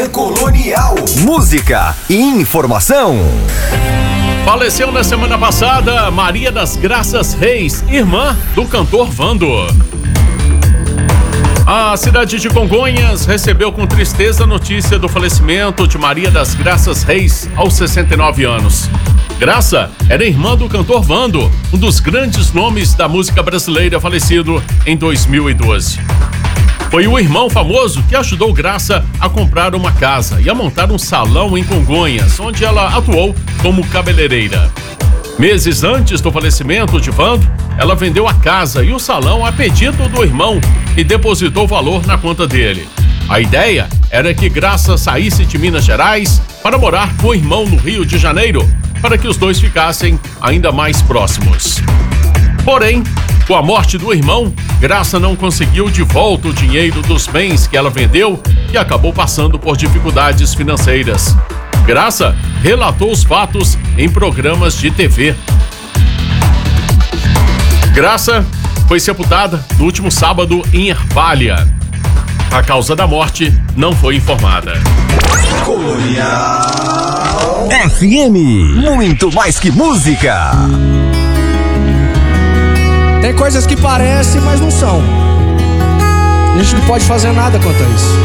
Colonial. Música e informação. Faleceu na semana passada Maria das Graças Reis, irmã do cantor Vando. A cidade de Congonhas recebeu com tristeza a notícia do falecimento de Maria das Graças Reis, aos 69 anos. Graça era irmã do cantor Vando, um dos grandes nomes da música brasileira, falecido em 2012. Foi o irmão famoso que ajudou Graça a comprar uma casa e a montar um salão em Congonhas, onde ela atuou como cabeleireira. Meses antes do falecimento de Vando, ela vendeu a casa e o salão a pedido do irmão e depositou o valor na conta dele. A ideia era que Graça saísse de Minas Gerais para morar com o irmão no Rio de Janeiro, para que os dois ficassem ainda mais próximos. Porém, com a morte do irmão, Graça não conseguiu de volta o dinheiro dos bens que ela vendeu e acabou passando por dificuldades financeiras. Graça relatou os fatos em programas de TV. Graça foi sepultada no último sábado em Ervalha. A causa da morte não foi informada. Colonial FM, muito mais que música. Tem coisas que parecem, mas não são. A gente não pode fazer nada quanto a isso.